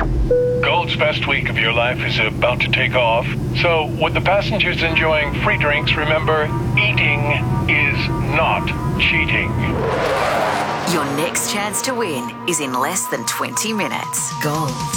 Gold's best week of your life is about to take off. So, with the passengers enjoying free drinks, remember, eating is not cheating. Your next chance to win is in less than 20 minutes. Gold.